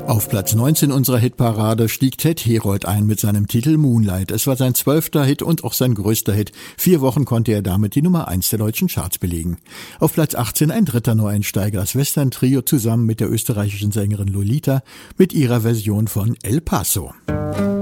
Auf Platz 19 unserer Hitparade stieg Ted Herold ein mit seinem Titel Moonlight. Es war sein 12. Hit und auch sein größter Hit. 4 Wochen konnte er damit die Nummer 1 der deutschen Charts belegen. Auf Platz 18 ein dritter Neueinsteiger, das Western-Trio zusammen mit der österreichischen Sängerin Lolita mit ihrer Version von El Paso.